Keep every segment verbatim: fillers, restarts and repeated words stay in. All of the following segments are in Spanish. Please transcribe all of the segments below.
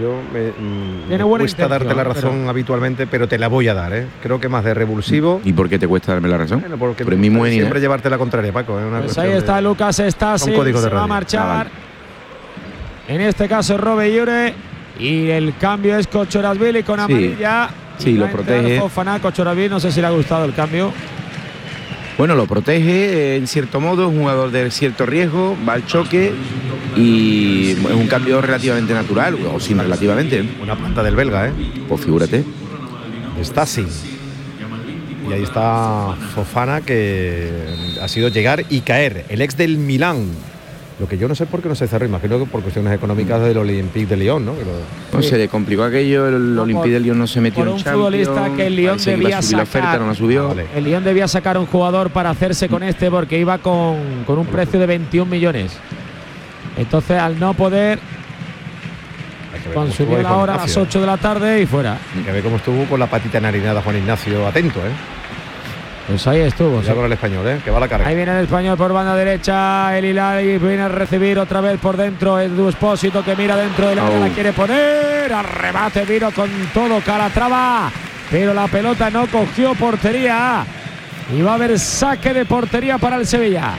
yo me, me buena cuesta darte la razón pero... habitualmente, pero te la voy a dar, ¿eh? Creo que más de revulsivo. ¿Y por qué te cuesta darme la razón? Bueno, porque por mi mujer, siempre ¿eh? llevarte la contraria, Paco. ¿eh? Una pues ahí está de... Lucas Stasi, se va a marchar. Ah, vale. En este caso Robe Llure y el cambio es Kochorashvili con amarilla. Sí, sí lo protege. Fofana, Kochorashvili, no sé si le ha gustado el cambio. Bueno, lo protege en cierto modo, es un jugador de cierto riesgo, va al choque y es un cambio relativamente natural, o sin relativamente. Una planta del belga, ¿eh? Pues figúrate. Stasi. Y ahí está Fofana, que ha sido llegar y caer, el ex del Milán. Lo que yo no sé por qué no se cerró, imagino que por cuestiones económicas del Olympique de Lyon, ¿no? Que lo... No, se le complicó aquello, el no, Olympique de Lyon no se metió por en un Champions, futbolista que el Lyon debía sacar. La oferta, no la subió. Vale. El Lyon debía sacar un jugador para hacerse con este porque iba con, con un precio de veintiún millones. Entonces, al no poder, consumió la hora a las ocho de la tarde y fuera. Hay que ver cómo estuvo con la patita enharinada Juan Ignacio, atento, ¿eh? Pues ahí estuvo. Ya con el español, ¿eh? Que va a la carga. Ahí viene el español por banda derecha. El Hilal viene a recibir otra vez por dentro. Edu Expósito que mira dentro del área, oh. la quiere poner. Arrebate Viro con todo Calatrava. Pero la pelota no cogió portería. Y va a haber saque de portería para el Sevilla.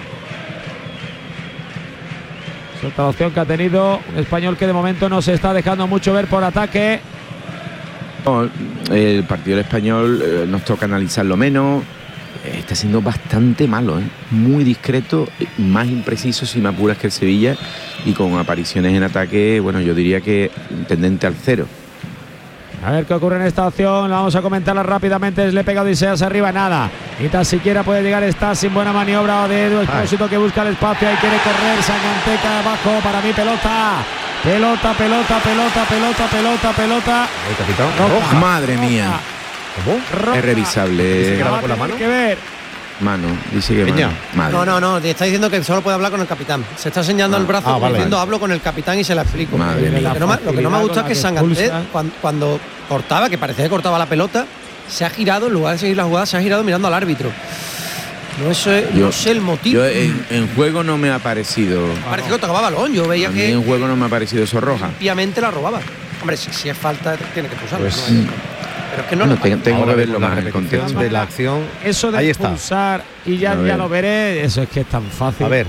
Es otra opción que ha tenido un español que de momento no se está dejando mucho ver por ataque. No, el partido del español eh, nos toca analizarlo menos. Eh, está siendo bastante malo, ¿eh? Muy discreto, más impreciso si me apuras que el Sevilla, y con apariciones en ataque, bueno, yo diría que tendente al cero. A ver qué ocurre en esta acción, la vamos a comentarla rápidamente. Le pega Odiseas arriba, nada. Ni tan siquiera puede llegar, está sin buena maniobra de Edu Expósito que busca el espacio, ahí quiere correr, Sanganteca abajo, para mí pelota. Pelota, pelota, pelota, pelota, pelota, pelota. Oh, madre mía. ¿Cómo? Es revisable. ¿Dice que la va con la mano? Que ver. Mano, dice que mano. Madre. No, no, no, te está diciendo que solo puede hablar con el capitán. Se está enseñando ah, el brazo ah, vale, diciendo vale. hablo con el capitán y se la explico. Madre mía. Lo que no me, lo que no me gusta es que Sanganté, cuando, cuando cortaba, que parecía que cortaba la pelota, se ha girado, en lugar de seguir la jugada, se ha girado mirando al árbitro. No, sé, yo, no sé el motivo. Yo en, en juego no me ha parecido. Parecía que tocaba balón. Yo veía a que. Mí en juego no me ha parecido eso roja. Limpiamente la robaba. Hombre, si, si es falta, tiene que pulsarlo. Pues, ¿no? Pero es que no bueno, tengo, tengo que verlo la más en el contexto de la acción. Eso de ahí expulsar está. Y ya, ya lo veré. Eso es que es tan fácil. A ver.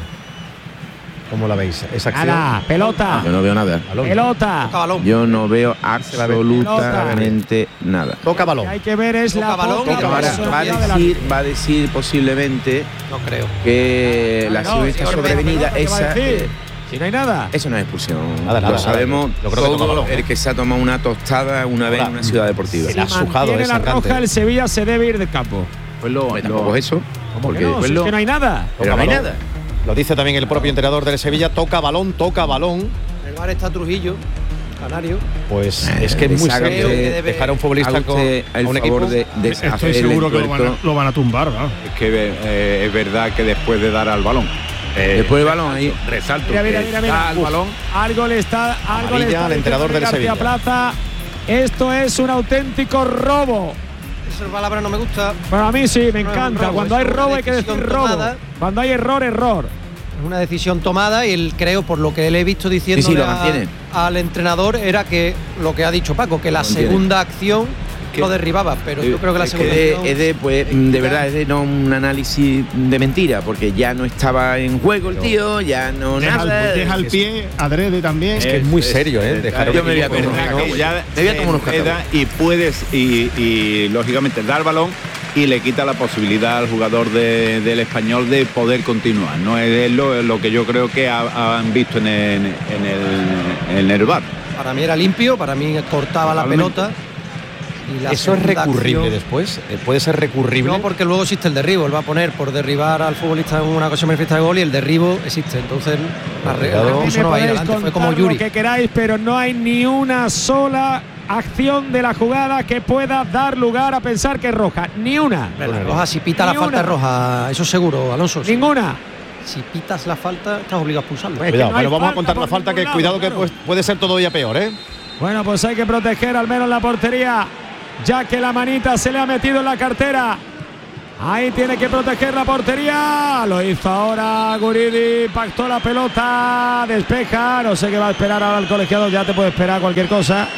¿Cómo la veis? Esa acción. Nada, pelota. Yo no veo nada. Balón. Pelota. Balón. Yo no veo absolutamente nada. Toca balón. Lo que hay que ver es Toca la balón. Toca balón. Va, a decir, va a decir posiblemente. No creo. Que la no, acción está sobrevenida. Esa. Si no hay nada. Eso no es expulsión. Nada, nada, lo sabemos. Yo creo que todo balón, el que se ha tomado una tostada una vez en una ciudad deportiva. Si la sujado es la roja, el Sevilla se debe ir del campo. Pues lo, pues tampoco es eso. ¿Cómo que no? Si es que no hay nada. Pero no hay nada. Lo dice también el propio entrenador del Sevilla, toca balón, toca balón. En el bar está Trujillo, canario. Pues eh, es que es muy serio dejar a un futbolista con a un equipo de, de estoy seguro que lo van, a, lo van a tumbar, ¿no? Es que eh, es verdad que después de dar al balón. Eh, después del balón ahí resalto. Mira, mira, mira, mira. Al balón. Algo le está, algo le está al entrenador del Sevilla. Plaza. Esto es un auténtico robo. Esa palabra no me gusta. Para mí sí, me no encanta. Robo, Cuando hay robo hay que decir robo. Tomada. Cuando hay error, error. Es una decisión tomada y él, creo, por lo que le he visto diciendo sí, sí, al entrenador, era que lo que ha dicho Paco, que la segunda acción que lo derribaba, pero yo creo que la segunda que acción es de, pues, de verdad es de no un análisis de mentira, porque ya no estaba en juego el tío, ya no deja nada. El, deja el pie adrede también. Es que es muy serio, ¿eh? Dejar yo me voy a tomar unos y puedes y, y lógicamente dar balón y le quita la posibilidad al jugador de, del Español de poder continuar. No es lo, lo que yo creo que ha, han visto en el, en el, en el V A R. Para mí era limpio, para mí cortaba la pelota. Y la ¿Eso es recurrible acción, después? ¿Puede ser recurrible? No, porque luego existe el derribo. Él va a poner por derribar al futbolista en una ocasión manifiesta de gol y el derribo existe. Entonces, la regla eso no va a ir adelante. Fue como Yuri. Lo que queráis, pero no hay ni una sola acción de la jugada que pueda dar lugar a pensar que es roja. Ni una. La roja, si pita la falta es roja. Eso seguro, Alonso. Ninguna. Si pitas la falta, estás obligado a expulsarlo. Pues cuidado, no bueno, vamos a contar la falta, que lado, cuidado claro. que puede ser todavía peor, ¿eh? Bueno, pues hay que proteger al menos la portería, ya que la manita se le ha metido en la cartera Ahí tiene que proteger la portería. Lo hizo ahora Guridi. Pactó la pelota. Despeja. No sé qué va a esperar ahora el colegiado. Ya te puede esperar cualquier cosa.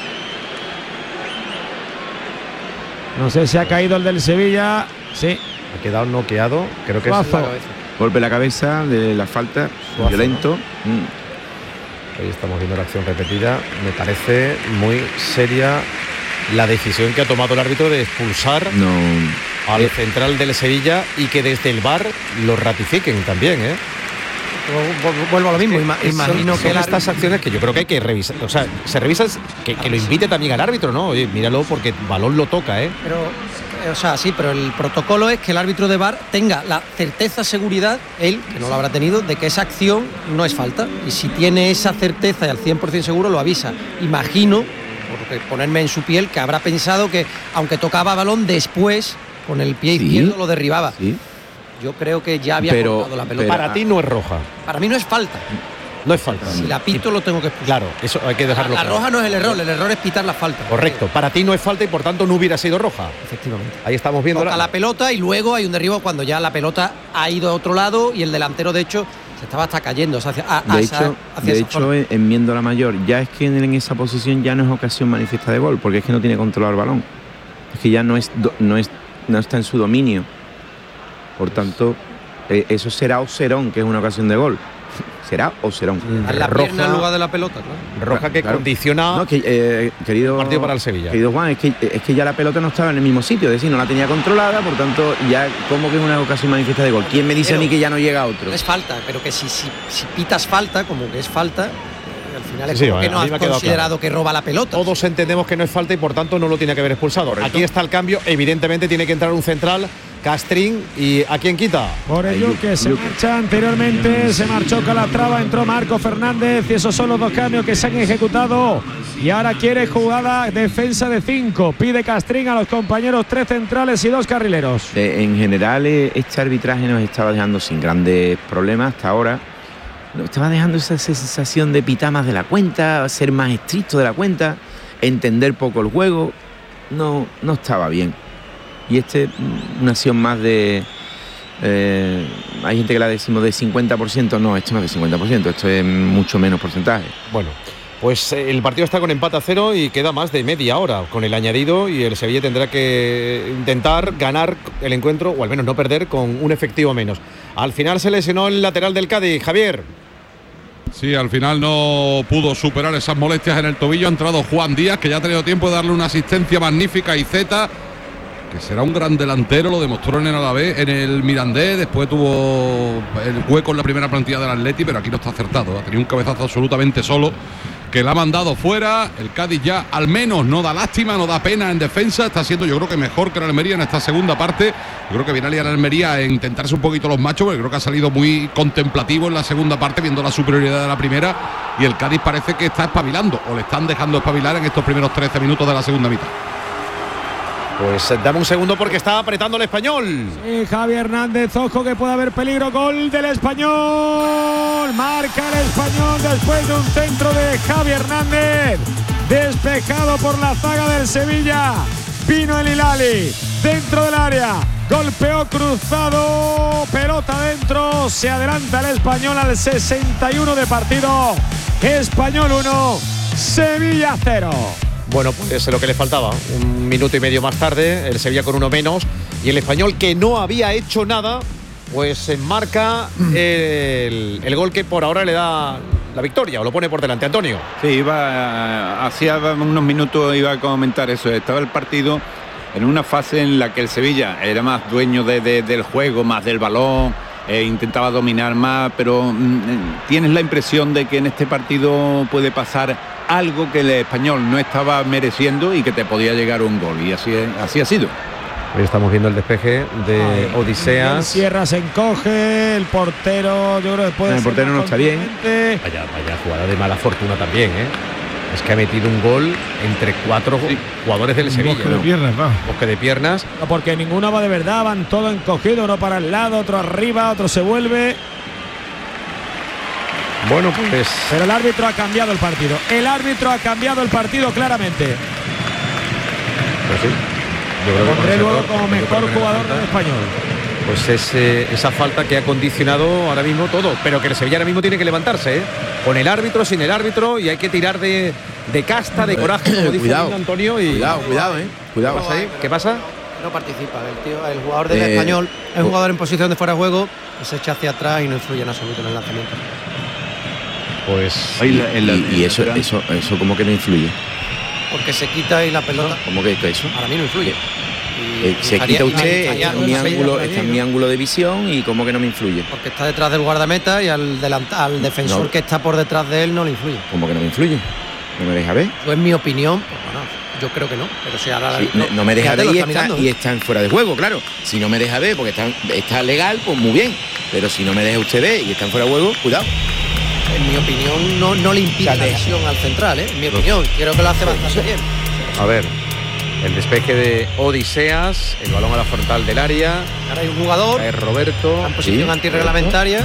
No sé si ha caído el del Sevilla. Sí. Ha quedado noqueado. Creo que Suazo. es la cabeza. Golpe en la cabeza de la falta. Suazo, violento. ¿no? Mm. Ahí estamos viendo la acción repetida. Me parece muy seria la decisión que ha tomado el árbitro de expulsar No. al central del Sevilla y que desde el V A R lo ratifiquen también, ¿eh? Vuelvo a lo mismo. Ima- Son- imagino son que el estas árbitro- acciones que yo creo que hay que revisar. O sea, se revisa que, que lo invite también al árbitro, ¿no? Oye, míralo porque balón lo toca, ¿eh? Pero, eh, o sea, sí, pero el protocolo es que el árbitro de V A R tenga la certeza, seguridad, él, que no lo habrá tenido, de que esa acción no es falta. Y si tiene esa certeza y al cien por ciento seguro, lo avisa. Imagino, por ponerme en su piel, que habrá pensado que, aunque tocaba balón, después, con el pie Sí. izquierdo, lo derribaba. Sí. Yo creo que ya había Pero- cortado la pelota. pero- Para ti no es roja. Para mí no es falta. No es falta. Si la pito, lo tengo que expulsar. Claro, eso hay que dejarlo La claro. roja no es el error, el error es pitar la falta. Correcto. Para ti no es falta y por tanto no hubiera sido roja. Efectivamente. Ahí estamos viendo Toca la pelota y luego hay un derribo cuando ya la pelota ha ido a otro lado y el delantero, de hecho, se estaba hasta cayendo. O sea, hacia, a- De hacia- hecho, hacia de esa hecho zona. en, en viendo la mayor, ya es que en, en esa posición ya no es ocasión manifiesta de gol, porque es que no tiene controlado el balón. Es que ya no es do- no es no está en su dominio. Por tanto, eh, eso será Oserón, que es una ocasión de gol. Será Oserón. A la roja- pierna en lugar de la pelota, claro. Roja que Claro. condiciona No, que, eh, querido, partido para el Sevilla. querido Juan, es que, es que ya la pelota no estaba en el mismo sitio, es decir, no la tenía controlada, por tanto, ya como que es una ocasión manifiesta de gol. ¿Quién me dice Pero- a mí que ya no llega a otro? No es falta, pero que si, si, si pitas falta, como que es falta, eh, al final es Sí, como sí, que a no mí has me ha quedado considerado que roba la pelota. Todos entendemos que no es falta y por tanto no lo tiene que haber expulsado. Aquí está el cambio. Evidentemente tiene que entrar un central, Castrín, y ¿a quién quita? Por Ahí, ello Luke, que se Luke. marcha anteriormente, se marchó Calatrava, entró Marco Fernández y esos son los dos cambios que se han ejecutado. Y ahora quiere jugada defensa de cinco. Pide Castrín a los compañeros tres centrales y dos carrileros. Eh, en general, eh, este arbitraje nos estaba dejando sin grandes problemas hasta ahora. Nos estaba dejando esa sensación de pitar más de la cuenta, ser más estricto de la cuenta, entender poco el juego. No, no estaba bien. Y este, mm, una acción más de... eh, hay gente que la decimos de cincuenta por ciento. No, esto no es de cincuenta por ciento, esto es mucho menos porcentaje. Bueno, pues eh, el partido está con empate a cero y queda más de media hora con el añadido y el Sevilla tendrá que intentar ganar el encuentro o al menos no perder con un efectivo menos. Al final se lesionó el lateral del Cádiz, Javier. Sí, al final no pudo superar esas molestias en el tobillo. Ha entrado Juan Díaz, que ya ha tenido tiempo de darle una asistencia magnífica a Iceta, que será un gran delantero, lo demostró en el Alavés, en el Mirandés, después tuvo el hueco en la primera plantilla del Atleti, pero aquí no está acertado, ha tenido un cabezazo absolutamente solo, que la ha mandado fuera. El Cádiz ya al menos no da lástima, no da pena en defensa, está siendo yo creo que mejor que el Almería en esta segunda parte. Yo creo que viene a liar a Almería a intentarse un poquito los machos, porque creo que ha salido muy contemplativo en la segunda parte, viendo la superioridad de la primera, y el Cádiz parece que está espabilando, o le están dejando espabilar en estos primeros trece minutos de la segunda mitad. Pues eh, dame un segundo porque está apretando el Español. Y Javi Hernández, ojo que puede haber peligro, gol del Español, marca el Español después de un centro de Javi Hernández, despejado por la zaga del Sevilla, vino el Hilali, dentro del área, golpeó cruzado, pelota dentro, se adelanta el Español al sesenta y uno de partido, Español uno, Sevilla cero. Bueno, pues es lo que le faltaba. Un minuto y medio más tarde, el Sevilla con uno menos y el Español, que no había hecho nada, pues marca el, el gol que por ahora le da la victoria o lo pone por delante. Antonio. Sí, iba, hacía unos minutos iba a comentar eso. Estaba el partido en una fase en la que el Sevilla era más dueño de, de, del juego, más del balón, eh, intentaba dominar más, pero mm, tienes la impresión de que en este partido puede pasar algo que el Español no estaba mereciendo y que te podía llegar un gol, y así, así ha sido. Hoy estamos viendo el despeje de Ay, Odiseas. Sierra se encoge, el portero, yo creo que puede El ser portero más no está bien. contundente. Vaya, vaya jugada de mala fortuna también, ¿eh? Es que ha metido un gol entre cuatro jugadores del Sevilla. Bosque de ¿no? piernas, va. Bosque de piernas. No, porque ninguno va de verdad, van todos encogidos, uno para el lado, otro arriba, otro se vuelve. Bueno, pues Pero el árbitro ha cambiado el partido. El árbitro ha cambiado el partido claramente. Pues sí. Yo creo que pondré con ese luego error, como yo creo mejor que con jugador esa del falta, Español. Pues es eh, esa falta que ha condicionado ahora mismo todo, pero que el Sevilla ahora mismo tiene que levantarse, ¿eh? Con el árbitro, sin el árbitro, y hay que tirar de, de casta, de coraje, como dice Cuidado. Antonio. Y, Cuidado, cuidado, eh. Cuidado. ¿Qué pasa ahí? ¿Qué pasa? No participa, el tío, el jugador del Eh, Español es oh. un jugador en posición de fuera de juego, se echa hacia atrás y no influye en absoluto en el lanzamiento. Pues Ahí la- en la- Y, y en la eso, lateral. eso, eso como que no influye. Porque se quita y la pelota, ¿Cómo que que eso? para mí no influye. Y Eh, se estaría- quita y usted, estaría- está en mi no sé, ángulo, para mí, está en ¿no? mi ángulo de visión y como que no me influye. Porque está detrás del guardameta y al, delant- al defensor No. que está por detrás de él no le influye. Como que no me influye. No me deja ver. Yo en mi opinión, pues bueno, yo creo que no, pero si ahora Sí, no, no me deja fíjate, ver lo y está está, mirando, y ¿eh? está en fuera de juego, claro. Si no me deja ver porque está, está legal, pues muy bien. Pero si no me deja usted ver y está en fuera de juego, cuidado. En mi opinión no, no le impide O sea, la deja. visión al central, ¿eh? En mi opinión, creo que lo hace bastante bien. a ver, el despeje de Odiseas, el balón a la frontal del área, Ahora hay un jugador cae Roberto. en posición Sí, antirreglamentaria,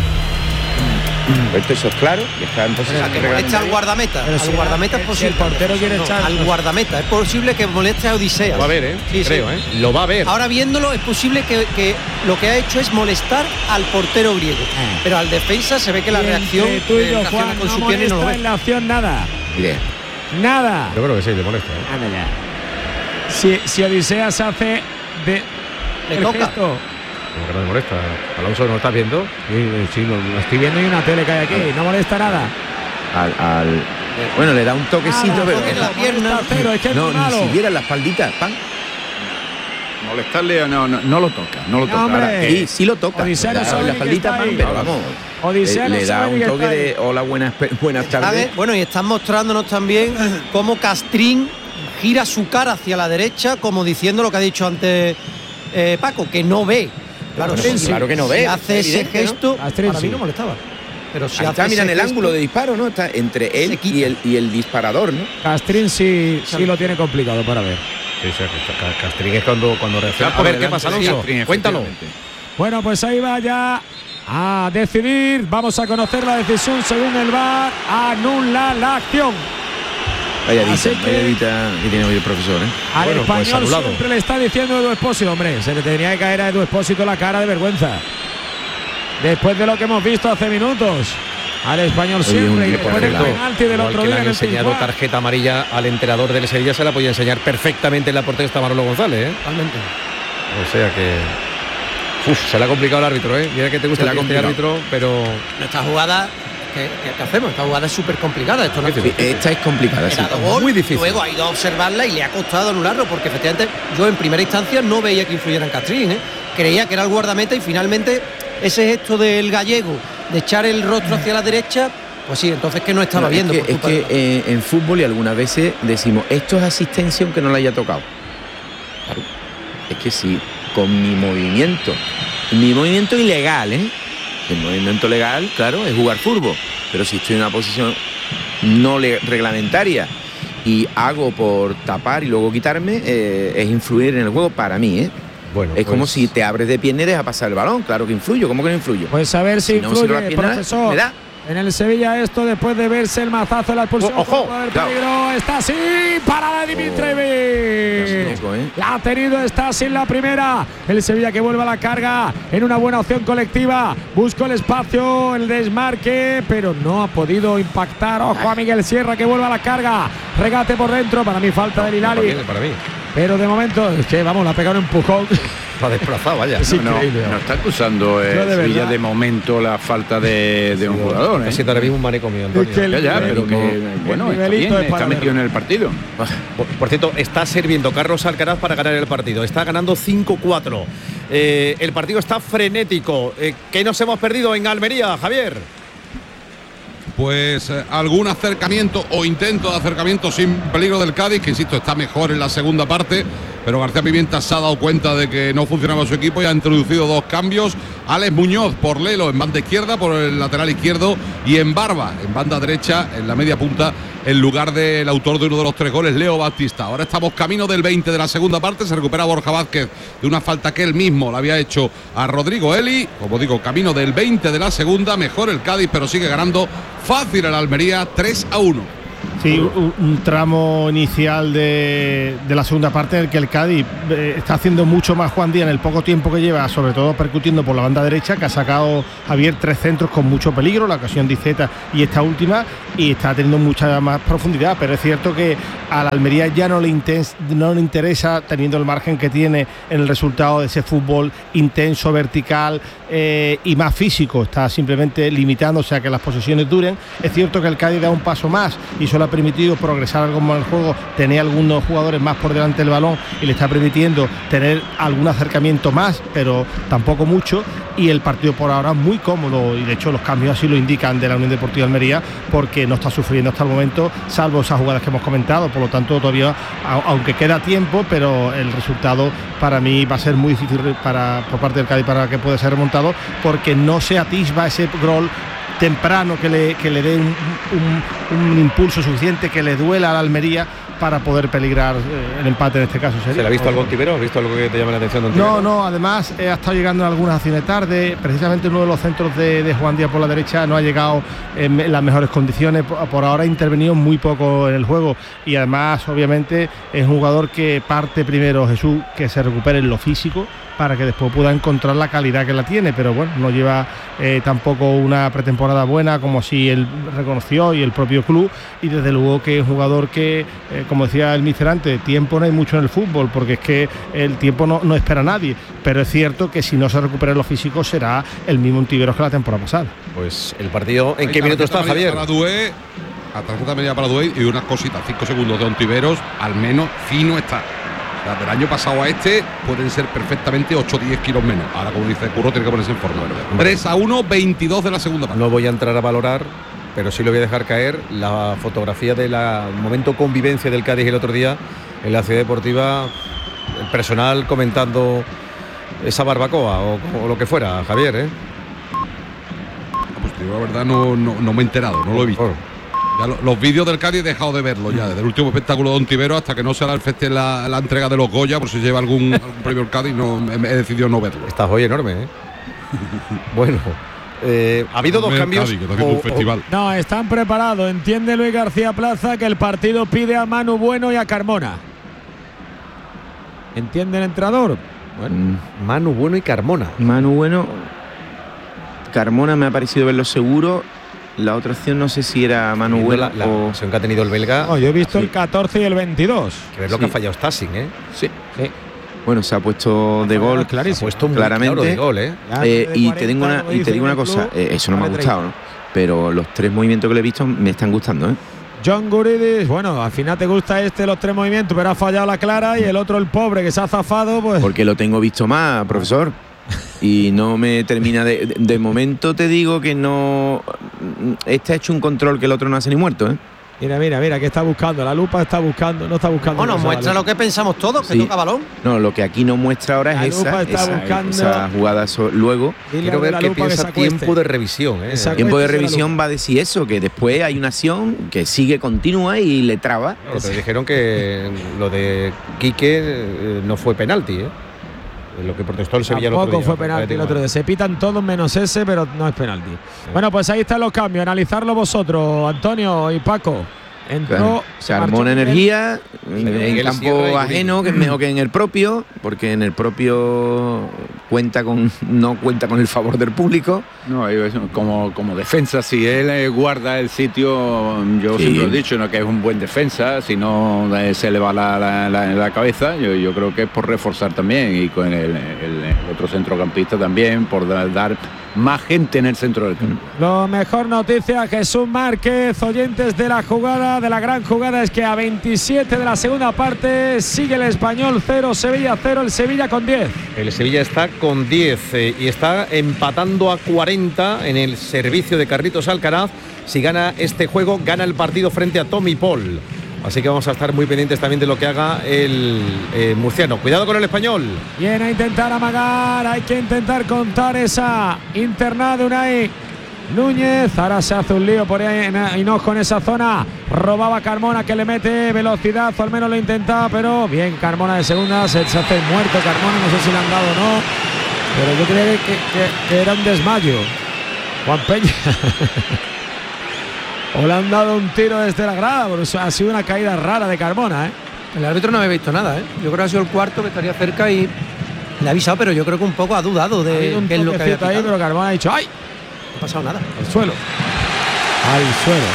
Esto eso es claro, que está en o posición sea, que moleste al guardameta. Pero Al si- guardameta es si posible. el portero quiere No, echar- al guardameta es posible que moleste a Odiseas. Lo va a ver, ¿eh? Sí, sí. Creo, ¿eh? Lo va a ver. Ahora viéndolo es posible que, que lo que ha hecho es molestar al portero griego, Ah. pero al defensa se ve que la Y reacción entre tú y eh, yo, reacciona Juan, con no su pierna y no lo molesta ve. en la acción nada. Idea. Nada. Yo creo que sí, le molesta. ¿eh? Anda ya. Si, si Odiseas hace de Le el toca. gesto. Como que no le molesta. Alonso, ¿no lo estás viendo? Sí, sí, lo, lo estoy viendo y una tele que hay aquí. No molesta nada. Al, al- bueno, le da un toquecito, Nada, pero toque que en no, la pierna. Cero, es que es no, muy ni malo. siquiera en la espaldita. Pan. Molestarle, no, no, no lo toca, no lo No, toca. hombre. Ahora, Sí, sí lo toca. Odisea Le no da sabe en la ni que espaldita, está pan, ahí. pero vamos. Odisea le, no le da sabe ni un que toque está de ahí. hola, buenas, buenas Están, tardes. eh, bueno, y están mostrándonos también cómo Castrín gira su cara hacia la derecha, como diciendo lo que ha dicho antes eh, Paco, que no ve. Claro, Bueno, si- claro que no si ve, hace es ese evidente, ¿no? gesto, Castrín para mí sí. no molestaba. Pero si Ahí hace está, mira en ese el gesto- ángulo de disparo, ¿no? Está entre Se él quita. y el, y el disparador, ¿no? Castrín sí, sí lo tiene complicado para ver. Sí, sí, Ca- Castrín es cuando, cuando reacciona. Está A por ver, ¿qué delante, pasa, sí, Alonso? Castrín, Cuéntalo. efectivamente. Bueno, pues ahí va ya a decidir. Vamos a conocer la decisión según el V A R. Anula la acción. Vaya Así dita, que- vaya dita que tiene hoy el profesor, ¿eh? Al Bueno, pues español anulado. siempre le está diciendo Edu Expósito, hombre. Se le tenía que caer a Edu Expósito la cara de vergüenza. Después de lo que hemos visto hace minutos. Al español Oye, siempre. un Y día después del perfecto. penalti del Igual otro que le día han en el enseñado Pizjuán. tarjeta amarilla al entrenador del Sevilla, se la podía enseñar perfectamente en la portería está Manolo González, ¿eh? Totalmente. O sea que... Uf, se le ha complicado el árbitro, ¿eh? Mira que te gusta Se le ha este complicado. árbitro, pero... Esta jugada, ¿qué, qué- qué hacemos? Esta jugada es súper complicada. Esto no Difícil. Sí, esta es complicada, ha sí. dado gol, muy difícil. luego ha ido a observarla y le ha costado anularlo, porque efectivamente yo en primera instancia no veía que influyera en Castrín, ¿eh? Creía que era el guardameta y finalmente ese gesto del gallego de echar el rostro hacia la derecha, pues sí, entonces que no estaba No, viendo. Es por que, es culpa que, de- eh, en fútbol y algunas veces decimos, esto es asistencia aunque no la haya tocado. Claro. Es que si con mi movimiento, mi movimiento ilegal, ¿eh? El movimiento legal, claro, es jugar fútbol. Pero si estoy en una posición no le- reglamentaria y hago por tapar y luego quitarme, eh, es influir en el juego para mí, ¿eh? Bueno, Es como pues- si te abres de pierna y dejas pasar el balón. Claro que influyo, ¿cómo que no influyo? Pues a ver si Si no me sirve la influye, pierna, profesor. me da. En el Sevilla esto después de verse el mazazo de la expulsión. Oh, ojo, por el cuidado. peligro. Está así. Parada de Casi Dimitrievich. loco, ¿eh? La ha tenido, está sin la primera. El Sevilla que vuelve a la carga en una buena opción colectiva. Buscó el espacio, el desmarque, pero no ha podido impactar. Ojo a Miguel Sierra que vuelve a la carga. Regate por dentro. Para mí falta del No, para Hilali. mí, para mí. Pero de momento, es que vamos, le ha pegado un empujón. Está desplazado, vaya. Es No, increíble. no está acusando eh, Yo de Sevilla verdad- de momento la falta de, de un jugador. Me ¿eh? siento ahora mismo un maneco mío, Antonio. Es que el- Ya, ya, el pero que nivelito- bueno, el está nivelito bien, es para está metido en el partido. Por, por cierto, está sirviendo Carlos Alcaraz para ganar el partido. Está ganando cinco cuatro. Eh, el partido está frenético. Eh, ¿Qué nos hemos perdido en Almería, Javier? Pues eh, algún acercamiento o intento de acercamiento sin peligro del Cádiz, que insisto, está mejor en la segunda parte, pero García Pimienta se ha dado cuenta de que no funcionaba su equipo y ha introducido dos cambios. Alex Muñoz por Lelo en banda izquierda, por el lateral izquierdo, y en Barba, en banda derecha, en la media punta, en lugar del autor de uno de los tres goles, Leo Batista. Ahora estamos camino del veinte de la segunda parte, se recupera Borja Vázquez de una falta que él mismo le había hecho a Rodrigo Eli. Como digo, camino del veinte de la segunda, mejor el Cádiz, pero sigue ganando fácil el Almería, tres a uno. Sí, un, un tramo inicial de, de la segunda parte en el que el Cádiz eh, está haciendo mucho más Juan Díaz en el poco tiempo que lleva, sobre todo percutiendo por la banda derecha, que ha sacado Javier tres centros con mucho peligro, la ocasión de Iceta y esta última, y está teniendo mucha más profundidad, pero es cierto que a la Almería ya no le, intens, no le interesa, teniendo el margen que tiene en el resultado de ese fútbol intenso, vertical eh, y más físico, está simplemente limitándose a que las posesiones duren. Es cierto que el Cádiz da un paso más y solo ha permitido progresar algo más en el juego, tener algunos jugadores más por delante del balón y le está permitiendo tener algún acercamiento más, pero tampoco mucho, y el partido por ahora muy cómodo, y de hecho los cambios así lo indican de la Unión Deportiva Almería, porque no está sufriendo hasta el momento, salvo esas jugadas que hemos comentado. Por lo tanto, todavía, aunque queda tiempo, pero el resultado para mí va a ser muy difícil para, por parte del Cádiz para que pueda ser remontado, porque no se atisba ese gol temprano que le, que le dé un, un, un impulso suficiente, que le duela a la Almería para poder peligrar eh, el empate en este caso. ¿Se le ha visto algo en Ontivero? ¿Has visto algo que te llame la atención de Ontivero? No, no, además eh, ha estado llegando en algunas acciones tarde, precisamente uno de los centros de, de Juan Díaz por la derecha no ha llegado en, en las mejores condiciones, por, por ahora ha intervenido muy poco en el juego, y además obviamente es un jugador que parte primero, Jesús, que se recupere en lo físico para que después pueda encontrar la calidad que la tiene, pero bueno, no lleva eh, tampoco una pretemporada buena como así él reconoció y el propio club, y desde luego que es un jugador que, eh, como decía el míster antes, tiempo no hay mucho en el fútbol, porque es que el tiempo no, no espera a nadie, pero es cierto que si no se recupera en lo físico será el mismo Ontiveros que la temporada pasada. Pues el partido, ¿en qué minuto está, Javier? Para Dué, a tarjeta media para Dué y unas cositas, cinco segundos de Ontiveros, al menos fino está. La del año pasado a este pueden ser perfectamente ocho o diez kilos menos. Ahora, como dice Curro, tiene que ponerse en forma. tres a uno, veintidós de la segunda parte. No voy a entrar a valorar, pero sí lo voy a dejar caer, la fotografía del momento convivencia del Cádiz el otro día en la Ciudad Deportiva, el personal comentando esa barbacoa o, o lo que fuera, Javier, ¿eh? Pues yo la verdad no, no, no me he enterado, no lo he visto. Ya lo, los vídeos del Cádiz he dejado de verlos ya, desde el último espectáculo de Ontivero hasta que no se da el feste la, la entrega de los Goya, por si lleva algún, algún premio el Cádiz, no, he, he decidido no verlo. Estás hoy enorme, ¿eh? Bueno, eh, ha habido dos cambios. Cádiz, que o, un festival. No, están preparados. Entiende Luis García Plaza que el partido pide a Manu Bueno y a Carmona. ¿Entiende el entrenador? Bueno, Manu Bueno y Carmona. Manu Bueno, Carmona me ha parecido verlo seguro. La otra opción no sé si era Manu Bueno la, la o... opción que ha tenido el belga. No, yo he visto sí. el catorce y el veintidós. Que ver lo sí. que ha fallado Stassin, ¿eh? Sí. sí. Bueno, se ha puesto de gol, clarísimo. Se ha puesto muy claramente. Claro de gol, ¿eh? Eh, y te digo una, y te digo una cosa, eh, eso no me ha gustado, ¿no? Pero los tres movimientos que le he visto me están gustando, ¿eh? John Guridis, bueno, al final te gusta este los tres movimientos, pero ha fallado la clara, y el otro, el pobre, que se ha zafado, pues. Porque lo tengo visto más, profesor. Y no me termina de, de. De momento te digo que no. Este ha hecho un control que el otro no hace ni muerto, ¿eh? Mira, mira, mira, que está buscando. La lupa está buscando, no está buscando. Bueno, muestra lo que pensamos todos, que sí. toca balón. No, lo que aquí no muestra ahora la es esa, está esa, buscando, esa jugada so, luego. Quiero ver qué piensa tiempo de revisión. ¿eh? Tiempo de revisión va a decir eso, que después hay una acción que sigue continua y le traba. Claro, te dijeron que lo de Quique eh, no fue penalti, ¿eh? Lo que protestó el Sevilla el otro día. Tampoco fue penalti el otro día. Se pitan todos menos ese, pero no es penalti. Sí. Bueno, pues ahí están los cambios. Analizarlo vosotros, Antonio y Paco. Entró, claro, se armó una energía en, en campo ajeno que es mejor que en el propio, porque en el propio cuenta con no cuenta con el favor del público. No, como, como defensa, si él guarda el sitio, yo sí. siempre he dicho, ¿no?, que es un buen defensa, si no se le va la, la, la, la cabeza, yo, yo creo que es por reforzar también, y con el, el, el otro centrocampista también, por dar, dar más gente en el centro del campo. Lo mejor noticia, Jesús Márquez, oyentes de la jugada, de la gran jugada, es que a veintisiete de la segunda parte sigue el Español cero, Sevilla cero, el Sevilla con diez. El Sevilla está con diez eh, y está empatando a cuarenta en el servicio de Carlitos Alcaraz. Si gana este juego, gana el partido frente a Tommy Paul. Así que vamos a estar muy pendientes también de lo que haga el eh, murciano. Cuidado con el Español. Bien, a intentar amagar, hay que intentar contar esa internada de Unai Núñez. Ahora se hace un lío por ahí en Hinojo en esa zona. Robaba Carmona, que le mete velocidad, o al menos lo intentaba, pero bien, Carmona de segunda, se, se hace muerto Carmona, no sé si le han dado o no, pero yo creo que, que, que era un desmayo. Juan Peña. o le han dado un tiro desde la grada, por eso ha sido una caída rara de Carmona, ¿eh? El árbitro no había visto nada, ¿eh? Yo creo que ha sido el cuarto que estaría cerca y le ha avisado, pero yo creo que un poco ha dudado de un qué es lo que había ahí, pero Carmona ha dicho ¡ay! No ha pasado nada. Al suelo. Al suelo.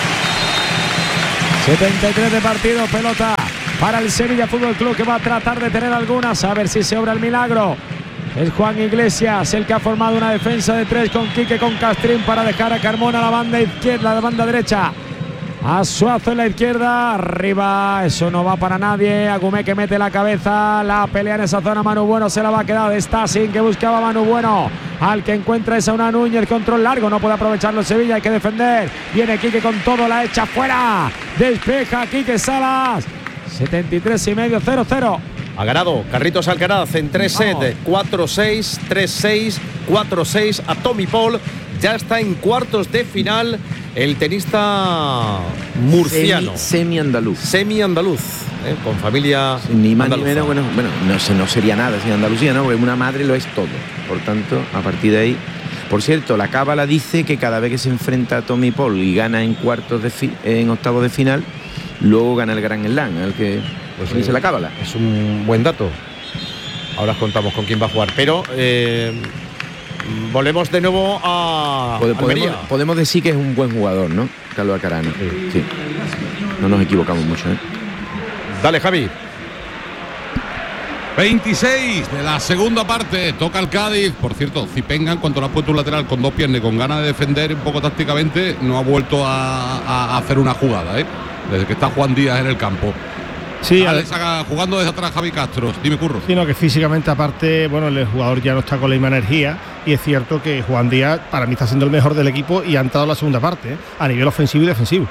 setenta y tres de partido, pelota para el Sevilla Fútbol Club, que va a tratar de tener algunas, a ver si se obra el milagro. Es Juan Iglesias el que ha formado una defensa de tres con Quique, con Castrín, para dejar a Carmona a la banda izquierda, a la banda derecha. A Suazo en la izquierda, arriba, eso no va para nadie. Agumé que mete la cabeza, la pelea en esa zona. Manu Bueno se la va a quedar. Stasin, que buscaba a Manu Bueno, al que encuentra esa una Núñez, control largo, no puede aprovecharlo Sevilla, hay que defender. Viene Quique con todo, la echa fuera, despeja Quique Salas. setenta y tres y medio, cero cero. Ha ganado Carlitos Alcaraz en tres sets, cuatro seis, tres seis, cuatro seis a Tommy Paul. Ya está en cuartos de final el tenista murciano. Semi-andaluz. Semi-andaluz, ¿eh? Con familia ni más andaluza. ni menos. Bueno, bueno no, se, no sería nada sin Andalucía, ¿no? Porque una madre lo es todo. Por tanto, a partir de ahí. Por cierto, la cábala dice que cada vez que se enfrenta a Tommy Paul y gana en cuartos de fi, en octavos de final, luego gana el Grand Slam, el que pues dice eh, la cábala. Es un buen dato. Ahora os contamos con quién va a jugar, pero eh, volvemos de nuevo a Pod Almería. podemos, podemos decir que es un buen jugador, ¿no? Carlos Alcaraz. Sí. Sí. No nos equivocamos mucho, ¿eh? Dale, Javi. veintiséis de la segunda parte, toca el Cádiz. Por cierto, Zipenga, en cuanto le ha puesto un lateral con dos piernas y con ganas de defender un poco tácticamente, no ha vuelto a, a hacer una jugada, ¿eh? Desde que está Juan Díaz en el campo. Sí, Alex haga, jugando desde atrás Javi Castro. Dime, Curro. Sino que físicamente, aparte, bueno, el jugador ya no está con la misma energía, y es cierto que Juan Díaz para mí está siendo el mejor del equipo y ha entrado en la segunda parte, ¿eh? A nivel ofensivo y defensivo.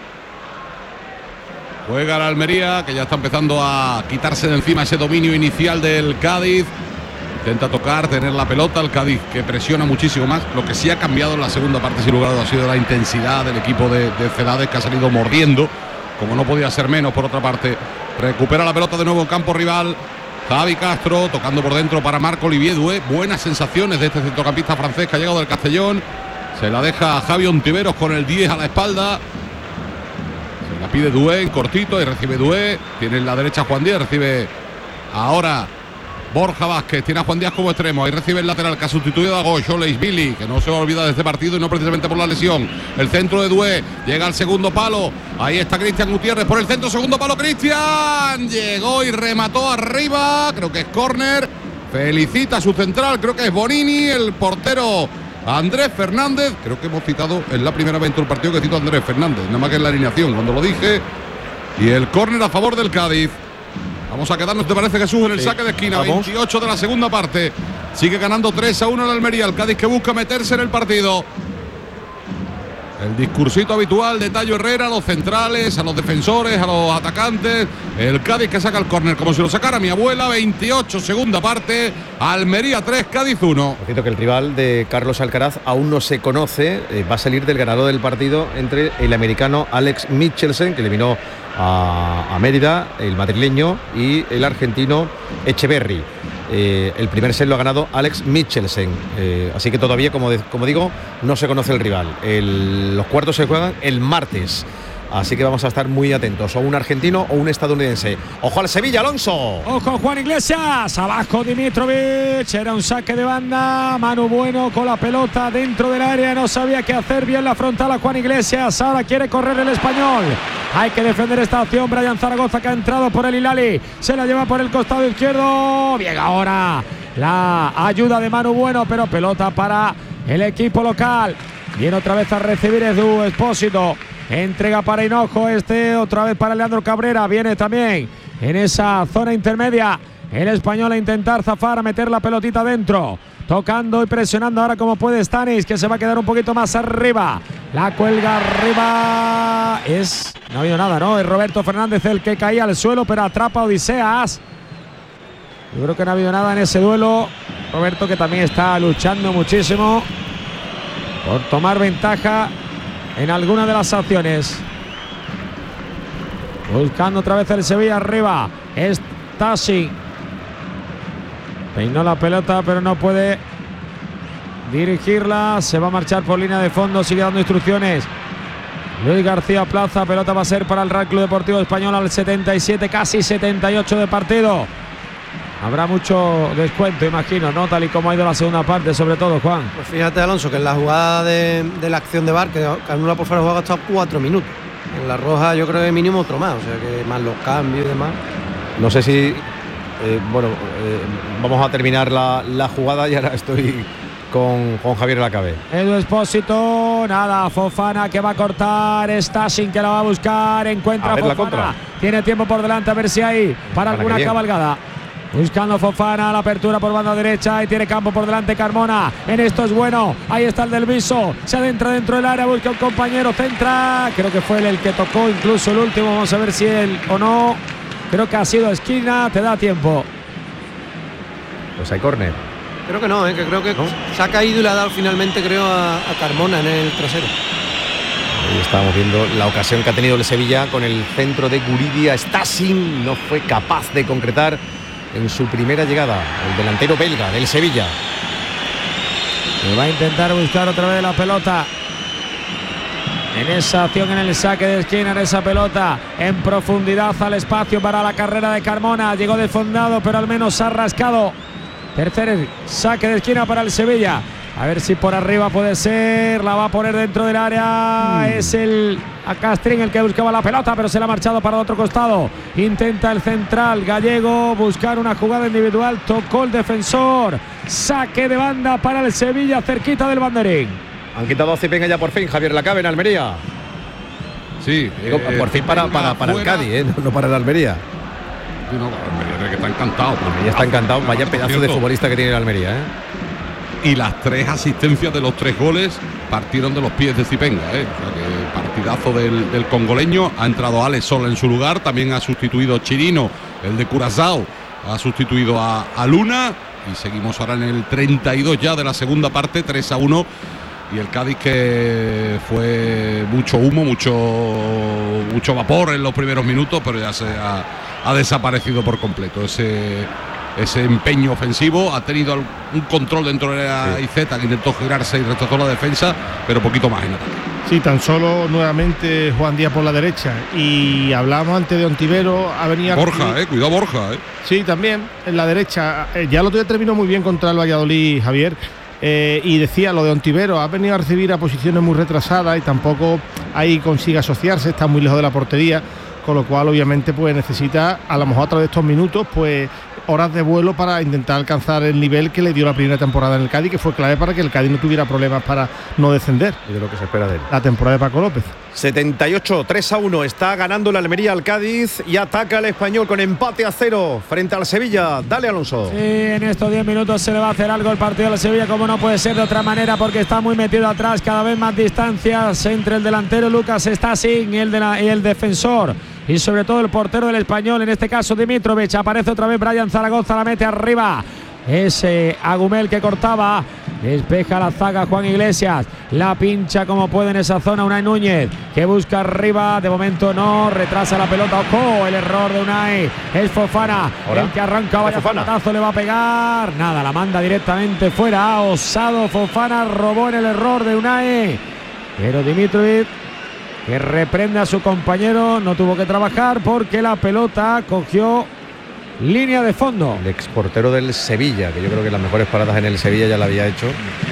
Juega la Almería, que ya está empezando a quitarse de encima ese dominio inicial del Cádiz. Intenta tocar, tener la pelota, el Cádiz que presiona muchísimo más. Lo que sí ha cambiado en la segunda parte, sin lugar a dudas, ha sido la intensidad del equipo de, de Celades, que ha salido mordiendo, como no podía ser menos. Por otra parte, recupera la pelota de nuevo en campo rival Javi Castro, tocando por dentro para Marc Olivier Doué. Buenas sensaciones de este centrocampista francés que ha llegado del Castellón. Se la deja a Javi Ontiveros con el diez a la espalda. Se la pide Doué en cortito y recibe Doué. Tiene en la derecha Juan Díaz, recibe ahora Borja Vázquez, tiene a Juan Díaz como extremo, ahí recibe el lateral que ha sustituido a Goyo, Leisbili, que no se va a olvidar de este partido y no precisamente por la lesión. El centro de Doué, llega al segundo palo, ahí está Cristian Gutiérrez por el centro, segundo palo, Cristian, llegó y remató arriba, creo que es córner, felicita a su central, creo que es Bonini, el portero Andrés Fernández, creo que hemos citado en la primera vez del partido que cito a Andrés Fernández, nada más que en la alineación cuando lo dije, y el córner a favor del Cádiz. Vamos a quedarnos, ¿te parece, Jesús, en el sí. saque de esquina? Vamos. veintiocho de la segunda parte. Sigue ganando tres a uno en Almería. El Cádiz que busca meterse en el partido. El discursito habitual de Tayo Herrera a los centrales, a los defensores, a los atacantes. El Cádiz que saca el córner como si lo sacara mi abuela. veintiocho, segunda parte. Almería tres, Cádiz uno. Por cierto, que el rival de Carlos Alcaraz aún no se conoce. Eh, va a salir del ganador del partido entre el americano Alex Michelsen, que eliminó a, a Mérida, el madrileño, y el argentino Echeverry. Eh, el primer set lo ha ganado Alex Michelsen, eh, así que todavía, como, de, como digo, no se conoce el rival. El, los cuartos se juegan el martes, así que vamos a estar muy atentos, o un argentino o un estadounidense. Ojo al Sevilla, Alonso. Ojo Juan Iglesias, abajo Dimitrovic, era un saque de banda. Manu Bueno con la pelota dentro del área, no sabía qué hacer, bien la frontal a Juan Iglesias, ahora quiere correr el español. Hay que defender esta acción. Brian Zaragoza, que ha entrado por el Hilali, se la lleva por el costado izquierdo. Bien ahora la ayuda de Manu Bueno, pero pelota para el equipo local. Viene otra vez a recibir Edu Expósito. Entrega para Hinojo, este otra vez para Leandro Cabrera. Viene también en esa zona intermedia el español a intentar zafar, a meter la pelotita dentro. Tocando y presionando ahora como puede Stanis, que se va a quedar un poquito más arriba. La cuelga arriba. Es... No ha habido nada, ¿no? Es Roberto Fernández el que caía al suelo, pero atrapa a Odiseas. Yo creo que no ha habido nada en ese duelo. Roberto, que también está luchando muchísimo por tomar ventaja en alguna de las acciones. Buscando otra vez el Sevilla arriba. Stasi. Peinó la pelota, pero no puede dirigirla. Se va a marchar por línea de fondo. Sigue dando instrucciones Luis García Plaza, pelota va a ser para el Real Club Deportivo Español al setenta y siete, casi setenta y ocho de partido. Habrá mucho descuento, imagino, ¿no? Tal y como ha ido la segunda parte, sobre todo, Juan. Pues fíjate, Alonso, que en la jugada de, de la acción de V A R, que anula por fuera de juego, ha estado cuatro minutos. En la roja yo creo que mínimo otro más, o sea que más los cambios y demás. No sé si, eh, bueno, eh, vamos a terminar la, la jugada y ahora estoy con, con Javier Lacabe. Edu Expósito, nada, Fofana que va a cortar, Stashin que la va a buscar, encuentra a ver, Fofana, la contra. Tiene tiempo por delante, a ver si hay para, para alguna cabalgada. Buscando Fofana, la apertura por banda derecha y tiene campo por delante Carmona. En esto es bueno, ahí está el del Viso, se adentra dentro del área, busca un compañero, centra, creo que fue él el que tocó incluso el último, vamos a ver si él o no, creo que ha sido esquina, te da tiempo. Pues hay córner. Creo que no, ¿eh? que creo que ¿No? se ha caído y le ha dado finalmente, creo, a, a Carmona en el trasero. Ahí estábamos viendo la ocasión que ha tenido el Sevilla con el centro de Guridia. Stassin no fue capaz de concretar en su primera llegada, el delantero belga del Sevilla. Y va a intentar buscar otra vez la pelota. En esa acción, en el saque de esquina, en esa pelota en profundidad al espacio para la carrera de Carmona. Llegó desfondado, pero al menos ha rascado. Tercer saque de esquina para el Sevilla. A ver si por arriba puede ser. La va a poner dentro del área. Mm. Es el a Castrín el que buscaba la pelota, pero se la ha marchado para el otro costado. Intenta el central gallego buscar una jugada individual. Tocó el defensor. Saque de banda para el Sevilla, cerquita del banderín. Han quitado a Zipenga ya por fin, Javier Lacabe en Almería. Sí. Digo, eh, por fin para, para, para el Cádiz, ¿eh? no, no para el Almería. Sí, no, Almería que está encantado. Almería está encantado. Vaya pedazo de futbolista que tiene el Almería, ¿eh? Y las tres asistencias de los tres goles partieron de los pies de Zipenga, ¿eh? O sea que partidazo del, del congoleño. Ha entrado Alex Sola en su lugar, también ha sustituido Chirino, el de Curazao, ha sustituido a, a Luna y seguimos ahora en el treinta y dos ya de la segunda parte, tres a uno. Y el Cádiz que fue mucho humo, mucho, mucho vapor en los primeros minutos, pero ya se ha, ha desaparecido por completo ese... ese empeño ofensivo. Ha tenido un control dentro de la sí. Izeta, que intentó girarse y rechazó la defensa, pero poquito más en ataque. Sí, tan solo nuevamente Juan Díaz por la derecha. Y hablamos antes de Ontivero, ha venido Borja, aquí. eh, cuidado Borja, eh. Sí, también en la derecha. Eh, ya el otro día terminó muy bien contra el Valladolid, Javier. Eh, y decía lo de Ontivero, ha venido a recibir a posiciones muy retrasadas y tampoco ahí consigue asociarse, está muy lejos de la portería, con lo cual obviamente pues necesita a lo mejor a través de estos minutos pues horas de vuelo para intentar alcanzar el nivel que le dio la primera temporada en el Cádiz, que fue clave para que el Cádiz no tuviera problemas para no descender. Y de lo que se espera de él. La temporada de Paco López. setenta y ocho, tres a uno, está ganando la Almería al Cádiz y ataca el Español con empate a cero frente al Sevilla. Dale, Alonso. Sí, en estos diez minutos se le va a hacer algo el partido al Sevilla, como no puede ser de otra manera, porque está muy metido atrás, cada vez más distancias entre el delantero Lucas Stassin y el, de la, y el defensor. Y sobre todo el portero del Español, en este caso Dimitrovic. Aparece otra vez Brian Zaragoza, la mete arriba. Ese Agumel que cortaba. Despeja la zaga Juan Iglesias. La pincha como puede en esa zona Unai Núñez, que busca arriba. De momento no, retrasa la pelota. Ojo, el error de Unai. Es Fofana, ¿Ahora? el que arranca. Vaya zapatazo, le va a pegar. Nada, la manda directamente fuera. Ha osado Fofana, robó en el error de Unai. Pero Dimitrovic, que reprende a su compañero, no tuvo que trabajar porque la pelota cogió línea de fondo. El exportero del Sevilla, que yo creo que las mejores paradas en el Sevilla ya la había hecho.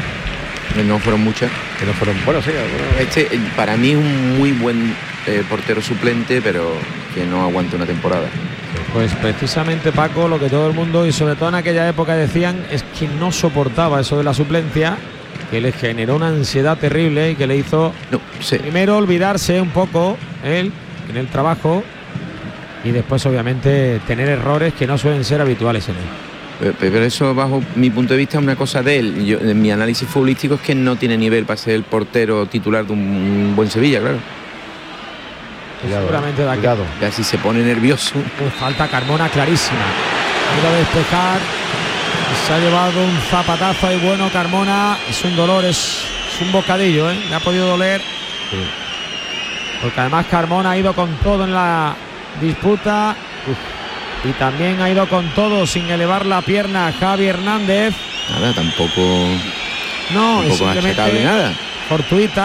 No fueron muchas. Que no fueron, bueno, sí. Bueno. Este para mí es un muy buen eh, portero suplente, pero que no aguanta una temporada. Pues precisamente, Paco, lo que todo el mundo y sobre todo en aquella época decían es que no soportaba eso de la suplencia, que le generó una ansiedad terrible y que le hizo no, sí. primero olvidarse un poco él en el trabajo y después obviamente tener errores que no suelen ser habituales en él. Pero, pero eso bajo mi punto de vista es una cosa de él. Yo, en mi análisis futbolístico es que no tiene nivel para ser el portero titular de un buen Sevilla, claro. Cuidado, seguramente da cuidado. Ya si se pone nervioso. Uh, falta Carmona clarísima. Ha ido a despejar. Se ha llevado un zapatazo ahí bueno Carmona. Es un dolor, es, es un bocadillo, ¿eh? Le ha podido doler. Sí. Porque además Carmona ha ido con todo en la disputa. Uf. Y también ha ido con todo sin elevar la pierna Javi Hernández. Nada, tampoco. No, tampoco es simplemente nada. fortuita.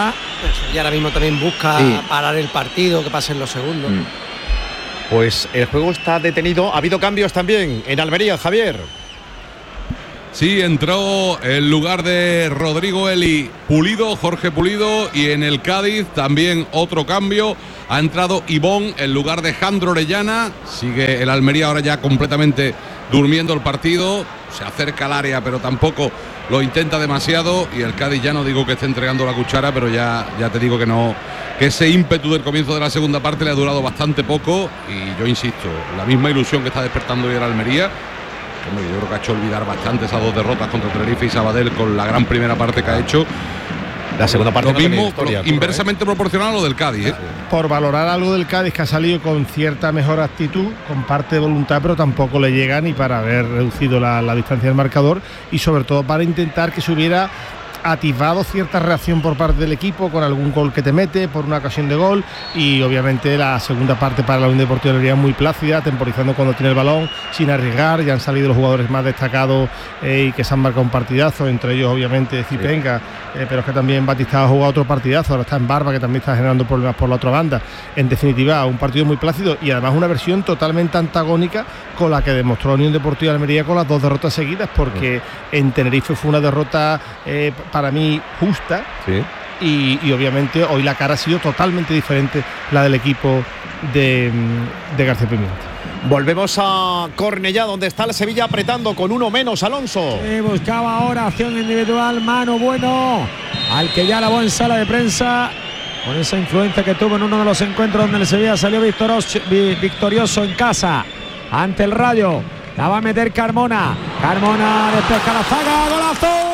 Y ahora mismo también busca Sí. parar el partido, que pasen los segundos. Mm. Pues el juego está detenido. Ha habido cambios también en Almería, Javier. Sí, entró en lugar de Rodrigo Eli Pulido, Jorge Pulido, y en el Cádiz también otro cambio. Ha entrado Ibón en lugar de Jandro Orellana. Sigue el Almería ahora ya completamente durmiendo el partido. Se acerca al área, pero tampoco lo intenta demasiado. Y el Cádiz ya no digo que esté entregando la cuchara, pero ya, ya te digo que no, que ese ímpetu del comienzo de la segunda parte le ha durado bastante poco. Y yo insisto, la misma ilusión que está despertando hoy el Almería. Hombre, yo creo que ha hecho olvidar bastante esas dos derrotas contra Tenerife y Sabadell con la gran primera parte que ha hecho. La segunda parte lo no tenía mismo, historia, pro- inversamente proporcional a lo del Cádiz, ¿eh? Por valorar algo del Cádiz, que ha salido con cierta mejor actitud, con parte de voluntad, pero tampoco le llega ni para haber reducido la, la distancia del marcador, y sobre todo para intentar que se hubiera atisbado cierta reacción por parte del equipo con algún gol que te mete, por una ocasión de gol. Y obviamente la segunda parte para la Unión Deportiva de Almería muy plácida, temporizando cuando tiene el balón, sin arriesgar. Ya han salido los jugadores más destacados eh, y que se han marcado un partidazo, entre ellos obviamente Zipenga, eh, pero es que también Batista ha jugado otro partidazo, ahora está en Barba, que también está generando problemas por la otra banda. En definitiva, un partido muy plácido y además una versión totalmente antagónica con la que demostró la Unión Deportiva de Almería con las dos derrotas seguidas, porque en Tenerife fue una derrota eh, para mí justa. Sí. Y, y obviamente hoy la cara ha sido totalmente diferente, la del equipo de, de García Pimienta. Volvemos a Cornellá, donde está el Sevilla apretando con uno menos, Alonso. Sí, buscaba ahora acción individual, Mano Bueno, al que ya lavó en sala de prensa con esa influencia que tuvo en uno de los encuentros donde el Sevilla salió victorioso, victorioso en casa ante el Rayo. La va a meter Carmona. Carmona despeja la zaga, golazo.